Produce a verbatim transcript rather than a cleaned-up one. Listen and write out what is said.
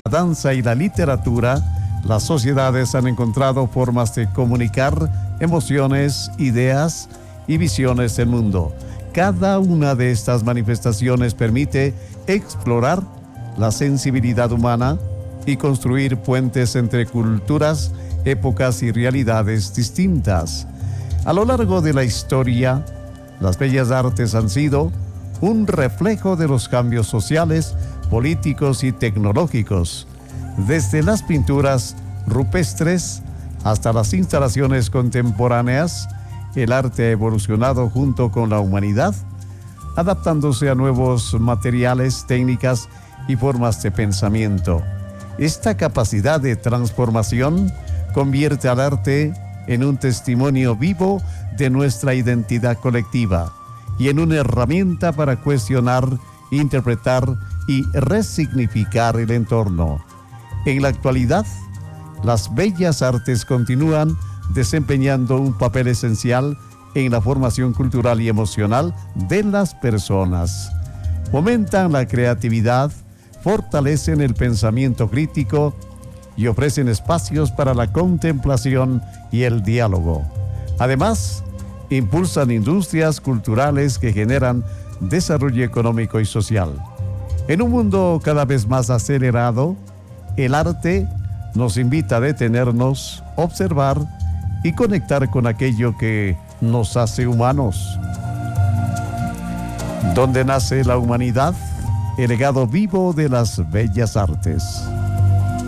la danza y la literatura, las sociedades han encontrado formas de comunicar emociones, ideas y visiones del mundo. Cada una de estas manifestaciones permite explorar la sensibilidad humana y construir puentes entre culturas, épocas y realidades distintas. A lo largo de la historia, las bellas artes han sido un reflejo de los cambios sociales, políticos y tecnológicos. Desde las pinturas rupestres hasta las instalaciones contemporáneas, el arte ha evolucionado junto con la humanidad, adaptándose a nuevos materiales, técnicas y formas de pensamiento. Esta capacidad de transformación convierte al arte en un testimonio vivo de nuestra identidad colectiva y en una herramienta para cuestionar, interpretar y resignificar el entorno. En la actualidad, las bellas artes continúan desempeñando un papel esencial en la formación cultural y emocional de las personas. Fomentan la creatividad, fortalecen el pensamiento crítico y ofrecen espacios para la contemplación y el diálogo. Además, impulsan industrias culturales que generan desarrollo económico y social. En un mundo cada vez más acelerado, el arte nos invita a detenernos, observar y conectar con aquello que nos hace humanos. ¿Dónde nace la humanidad? El legado vivo de las bellas artes.